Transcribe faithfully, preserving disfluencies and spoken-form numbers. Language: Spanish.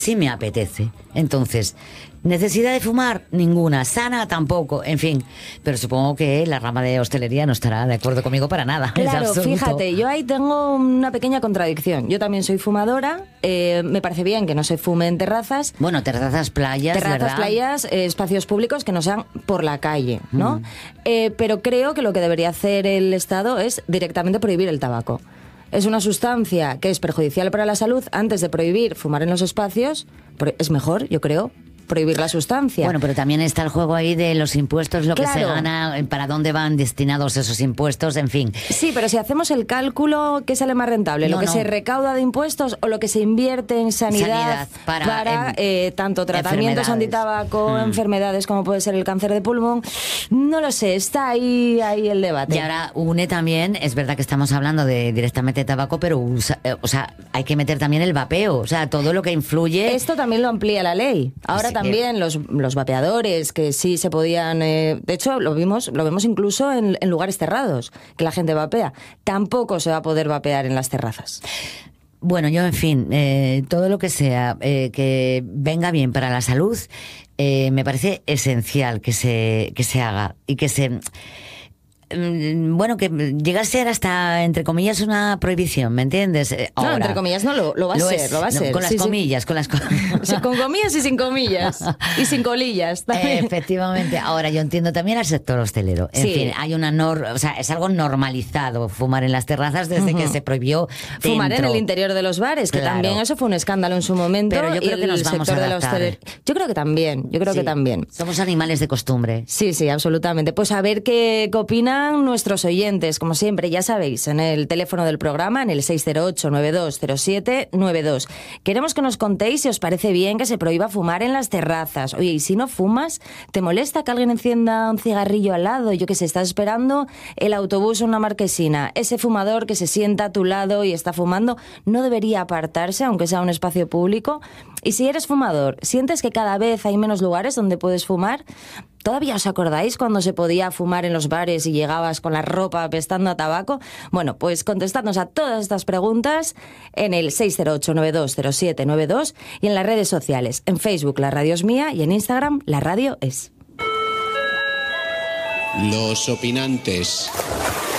sí me apetece. Entonces, necesidad de fumar, ninguna. Sana, tampoco. En fin, pero supongo que la rama de hostelería no estará de acuerdo conmigo para nada. Claro, fíjate, yo ahí tengo una pequeña contradicción. Yo también soy fumadora, eh, me parece bien que no se fume en terrazas. Bueno, terrazas, playas, terrazas, ¿verdad? playas, eh, espacios públicos que no sean por la calle, ¿no? Mm. Eh, pero creo que lo que debería hacer el Estado es directamente prohibir el tabaco. Es una sustancia que es perjudicial para la salud. Antes de prohibir fumar en los espacios, es mejor, yo creo, prohibir la sustancia. Bueno, pero también está el juego ahí de los impuestos, lo claro. que se gana, para dónde van destinados esos impuestos, en fin. Sí, pero si hacemos el cálculo, ¿qué sale más rentable? No, ¿Lo que no. se recauda de impuestos o lo que se invierte en sanidad, sanidad para, para en, eh, tanto tratamientos antitabaco, mm. enfermedades como puede ser el cáncer de pulmón? No lo sé, está ahí, ahí el debate. Y ahora une también, es verdad que estamos hablando de directamente de tabaco, pero usa, eh, o sea, hay que meter también el vapeo, o sea, todo lo que influye. Esto también lo amplía la ley. Ahora sí, también los los vapeadores, que sí se podían... Eh, de hecho, lo vimos lo vemos incluso en, en lugares cerrados, que la gente vapea. Tampoco se va a poder vapear en las terrazas. Bueno, yo, en fin, eh, todo lo que sea eh, que venga bien para la salud, eh, me parece esencial que se, que se haga y que se... Bueno, que llega a ser hasta, entre comillas, una prohibición, ¿me entiendes? Ahora, no, entre comillas no, lo, lo va a lo ser, es, lo va a no, ser. Con las sí, comillas, sí. con las comillas. Con comillas y sin comillas. Y sin colillas también. Efectivamente. Ahora, yo entiendo también al sector hostelero. En sí. fin, hay una nor, o sea, es algo normalizado fumar en las terrazas desde uh-huh. que se prohibió dentro. Fumar en el interior de los bares, que claro. también eso fue un escándalo en su momento. Pero yo creo que nos vamos a adaptar. Yo creo que también, yo creo sí. que también. Somos animales de costumbre. Sí, sí, absolutamente. Pues a ver qué, qué opinan nuestros oyentes. Como siempre, ya sabéis, en el teléfono del programa, en el seis cero ocho, nueve dos cero siete nueve dos. Queremos que nos contéis si os parece bien que se prohíba fumar en las terrazas. Oye, y si no fumas, ¿te molesta que alguien encienda un cigarrillo al lado? Yo que sé, estás esperando el autobús o una marquesina. Ese fumador que se sienta a tu lado y está fumando, ¿no debería apartarse, aunque sea un espacio público? Y si eres fumador, ¿sientes que cada vez hay menos lugares donde puedes fumar? ¿Todavía os acordáis cuando se podía fumar en los bares y llegabas con la ropa apestando a tabaco? Bueno, pues contestadnos a todas estas preguntas en el seis cero ocho, nueve dos cero siete nueve dos y en las redes sociales. En Facebook, La Radio es Mía, y en Instagram, La Radio es. Los opinantes.